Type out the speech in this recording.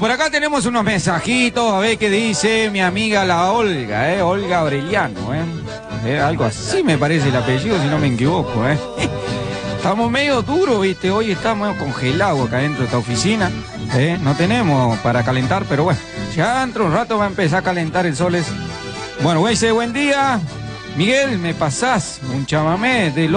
por acá tenemos unos mensajitos, a ver qué dice mi amiga la Olga, Olga Aureliano, algo así me parece el apellido, si no me equivoco, Estamos medio duros, viste, hoy estamos medio congelados acá dentro de esta oficina, no tenemos para calentar, pero bueno, ya dentro de un rato va a empezar a calentar el sol. Bueno, güey, buen día, Miguel, me pasás un chamamé de